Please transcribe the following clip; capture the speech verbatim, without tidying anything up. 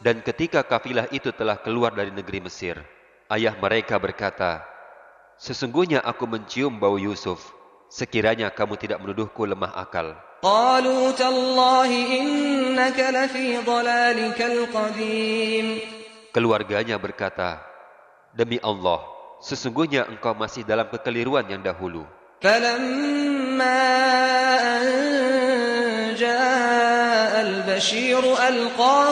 Dan ketika kafilah itu telah keluar dari negeri Mesir, ayah mereka berkata, sesungguhnya aku mencium bau Yusuf. Sekiranya kamu tidak menuduhku lemah akal. قالوا تالله إنك لفي ضلالك القديم. Keluarganya berkata, demi Allah, sesungguhnya engkau masih dalam kekeliruan yang dahulu. فلما أن جاء البشير ألقاه